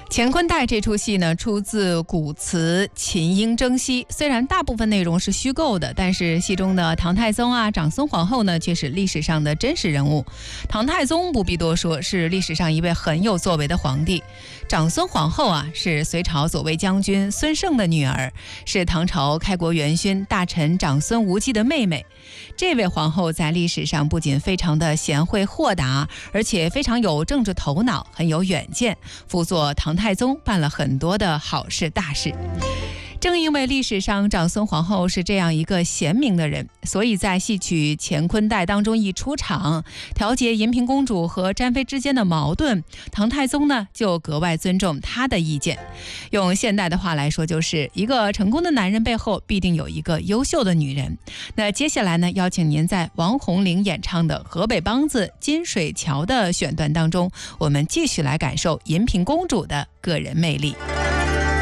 乾坤带这出戏呢，出自古词《秦英征西》，虽然大部分内容是虚构的，但是戏中的唐太宗啊、长孙皇后呢，却是历史上的真实人物。唐太宗不必多说，是历史上一位很有作为的皇帝。长孙皇后啊，是隋朝左卫将军孙晟的女儿，是唐朝开国元勋大臣长孙无忌的妹妹。这位皇后在历史上不仅非常的贤惠豁达，而且非常有政治头脑，很有远见，辅佐唐太宗办了很多的好事大事。正因为历史上长孙皇后是这样一个贤明的人，所以在戏曲《乾坤带》当中一出场，调节银屏公主和詹妃之间的矛盾，唐太宗呢就格外尊重她的意见。用现代的话来说，就是一个成功的男人背后必定有一个优秀的女人。那接下来呢，邀请您在王红玲演唱的河北梆子《金水桥》的选段当中，我们继续来感受银屏公主的个人魅力。